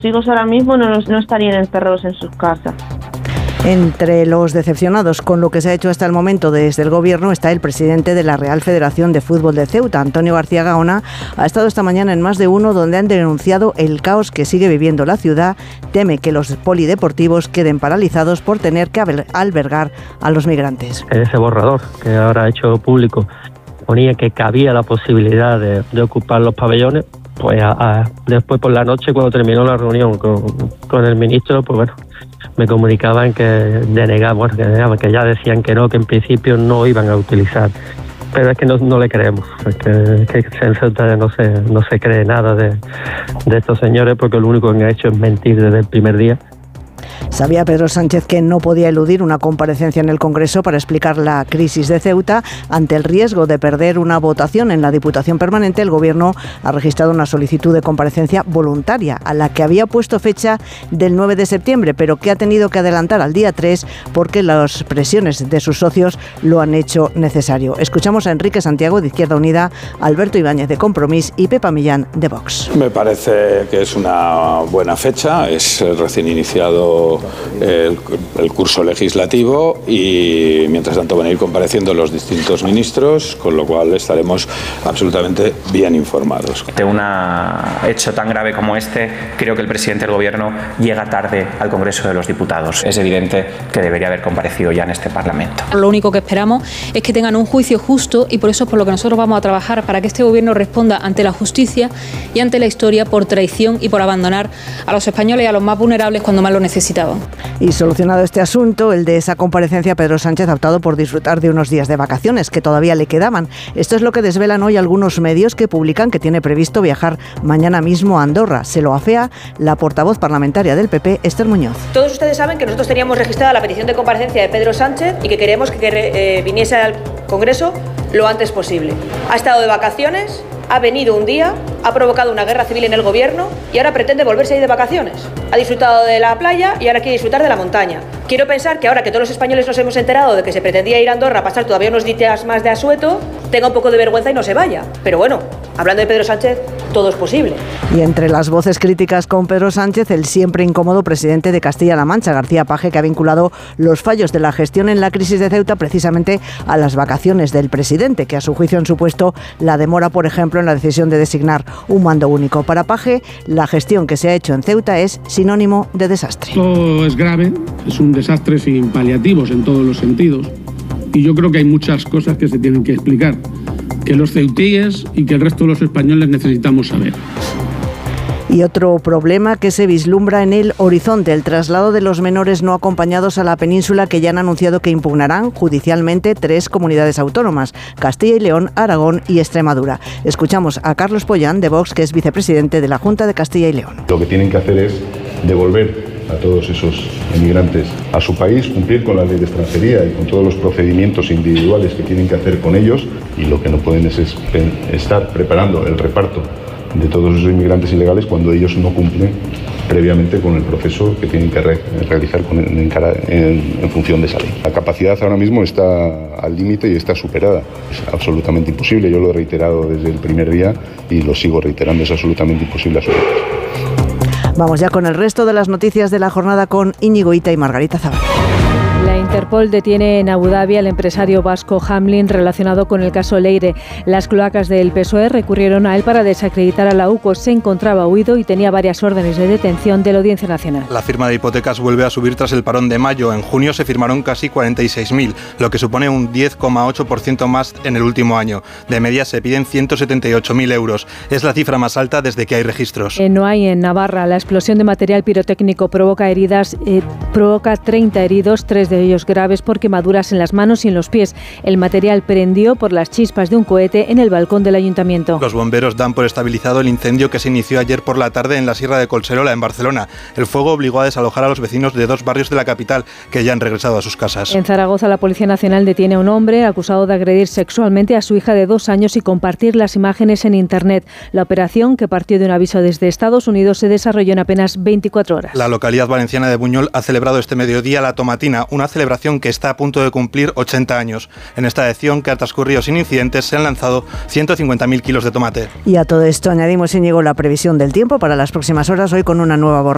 hijos ahora mismo no estarían encerrados en sus casas. Entre los decepcionados con lo que se ha hecho hasta el momento desde el Gobierno está el presidente de la Real Federación de Fútbol de Ceuta, Antonio García Gaona. Ha estado esta mañana en Más de Uno, donde han denunciado el caos que sigue viviendo la ciudad. Teme que los polideportivos queden paralizados por tener que albergar a los migrantes. Ese borrador que ahora ha hecho público ponía que cabía la posibilidad de ocupar los pabellones. Pues después por la noche, cuando terminó la reunión con el ministro, pues bueno, me comunicaban que denegaban, que ya decían que no, que en principio no iban a utilizar. Pero es que no le creemos, es que en Ceuta no se cree nada de estos señores, porque lo único que han hecho es mentir desde el primer día. Sabía Pedro Sánchez que no podía eludir una comparecencia en el Congreso para explicar la crisis de Ceuta. Ante el riesgo de perder una votación en la Diputación Permanente, el Gobierno ha registrado una solicitud de comparecencia voluntaria, a la que había puesto fecha del 9 de septiembre, pero que ha tenido que adelantar al día 3 porque las presiones de sus socios lo han hecho necesario. Escuchamos a Enrique Santiago, de Izquierda Unida, Alberto Ibáñez, de Compromís, y Pepa Millán, de Vox. Me parece que es una buena fecha, es recién iniciado el curso legislativo y mientras tanto van a ir compareciendo los distintos ministros, con lo cual estaremos absolutamente bien informados. De un hecho tan grave como este, creo que el presidente del Gobierno llega tarde al Congreso de los Diputados. Es evidente que debería haber comparecido ya en este Parlamento. Lo único que esperamos es que tengan un juicio justo, y por eso es por lo que nosotros vamos a trabajar, para que este Gobierno responda ante la justicia y ante la historia por traición y por abandonar a los españoles y a los más vulnerables cuando más lo necesitaban. Y solucionado este asunto, el de esa comparecencia, Pedro Sánchez ha optado por disfrutar de unos días de vacaciones que todavía le quedaban. Esto es lo que desvelan hoy algunos medios, que publican que tiene previsto viajar mañana mismo a Andorra. Se lo afea la portavoz parlamentaria del PP, Esther Muñoz. Todos ustedes saben que nosotros teníamos registrada la petición de comparecencia de Pedro Sánchez y que queremos que viniese al Congreso lo antes posible. Ha estado de vacaciones, ha venido un día, ha provocado una guerra civil en el Gobierno y ahora pretende volverse a ir de vacaciones. Ha disfrutado de la playa y ahora quiere disfrutar de la montaña. Quiero pensar que ahora que todos los españoles nos hemos enterado de que se pretendía ir a Andorra a pasar todavía unos días más de asueto, tenga un poco de vergüenza y no se vaya. Pero bueno, hablando de Pedro Sánchez, todo es posible. Y entre las voces críticas con Pedro Sánchez, el siempre incómodo presidente de Castilla-La Mancha, García Page, que ha vinculado los fallos de la gestión en la crisis de Ceuta precisamente a las vacaciones del presidente, que a su juicio han supuesto la demora, por ejemplo, en la decisión de designar un mando único. Para Page, la gestión que se ha hecho en Ceuta es sinónimo de desastre. Esto es grave, es un desastre sin paliativos en todos los sentidos, y yo creo que hay muchas cosas que se tienen que explicar, que los ceutíes y que el resto de los españoles necesitamos saber. Y otro problema que se vislumbra en el horizonte, el traslado de los menores no acompañados a la península, que ya han anunciado que impugnarán judicialmente 3 comunidades autónomas: Castilla y León, Aragón y Extremadura. Escuchamos a Carlos Pollán, de Vox, que es vicepresidente de la Junta de Castilla y León. Lo que tienen que hacer es devolver a todos esos emigrantes a su país, cumplir con la ley de extranjería y con todos los procedimientos individuales que tienen que hacer con ellos, y lo que no pueden es estar preparando el reparto de todos esos inmigrantes ilegales cuando ellos no cumplen previamente con el proceso que tienen que realizar en función de esa ley. La capacidad ahora mismo está al límite y está superada. Es absolutamente imposible, yo lo he reiterado desde el primer día y lo sigo reiterando, es absolutamente imposible asumir. Vamos ya con el resto de las noticias de la jornada con Íñigo Ita y Margarita Zavala. La Interpol detiene en Abu Dhabi al empresario vasco Hamlin, relacionado con el caso Leire. Las cloacas del PSOE recurrieron a él para desacreditar a la UCO. Se encontraba huido y tenía varias órdenes de detención de la Audiencia Nacional. La firma de hipotecas vuelve a subir tras el parón de mayo. En junio se firmaron casi 46.000, lo que supone un 10,8% más en el último año. De media se piden 178.000 euros. Es la cifra más alta desde que hay registros. En Noailles, en Navarra, la explosión de material pirotécnico provoca 30 heridos, 3 de ellos graves por quemaduras en las manos y en los pies. El material prendió por las chispas de un cohete en el balcón del ayuntamiento. Los bomberos dan por estabilizado el incendio que se inició ayer por la tarde en la Sierra de Collserola, en Barcelona. El fuego obligó a desalojar a los vecinos de 2 barrios de la capital, que ya han regresado a sus casas. En Zaragoza, la Policía Nacional detiene a un hombre acusado de agredir sexualmente a su hija de 2 años y compartir las imágenes en Internet. La operación, que partió de un aviso desde Estados Unidos, se desarrolló en apenas 24 horas. La localidad valenciana de Buñol ha celebrado este mediodía la Tomatina, una celebración que está a punto de cumplir 80 años. En esta edición, que ha transcurrido sin incidentes, se han lanzado 150.000 kilos de tomate. Y a todo esto añadimos, Íñigo, la previsión del tiempo para las próximas horas, hoy con una nueva borrasca.